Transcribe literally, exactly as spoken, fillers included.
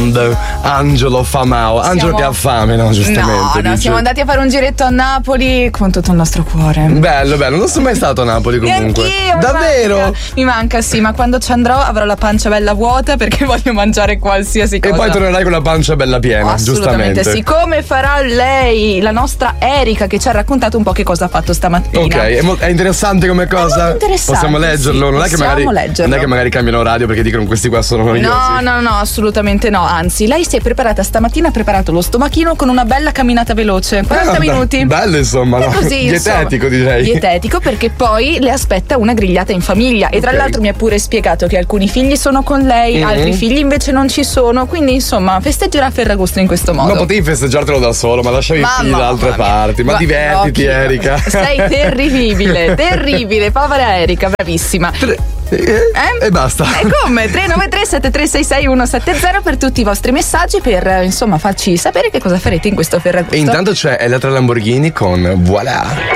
grande Angelo Famao. Angelo Siamo... che ha fame, no? Giustamente. No, no, dice. siamo andati a fare un giretto a Napoli con tutto il nostro cuore. Bello, bello, non sono mai stato a Napoli comunque. Neanch'io, davvero? Mi manca, mi manca, sì, ma quando ci andrò avrò la pancia bella vuota perché voglio mangiare qualsiasi cosa. E poi tornerai con la pancia bella piena, assolutamente giustamente. sì, come farà lei, la nostra Erika, che ci ha raccontato un po' che cosa ha fatto stamattina. Ok, è, mo- è interessante come cosa. È interessante, possiamo leggerlo? sì, non, è che magari, leggerlo. non è che magari cambiano radio perché dicono questi qua sono noiosi. No, no, no, assolutamente no. Anzi, lei si è preparata stamattina, ha preparato lo stomachino con una bella camminata veloce. quaranta Ah, minuti. Bello, insomma, no? Così, Dietetico, insomma, direi. Dietetico, perché poi le aspetta una grigliata in famiglia. E tra Ok. l'altro mi ha pure spiegato che alcuni figli sono con lei, Mm-hmm. altri figli invece non ci sono. Quindi, insomma, festeggerà Ferragosto in questo modo. Ma potevi festeggiartelo da solo, ma lasciavi i figli da altre mamma mia. parti. Ma Gua- divertiti, Rocky, Erika. Sei terribile, terribile. Povera Erika, bravissima. Eh? E basta. E come? tre nove tre sette tre sei sei uno sette zero per tutti i vostri messaggi, per eh, insomma farci sapere che cosa farete in questo Ferragosto. E intanto c'è Elettra Lamborghini con Voilà.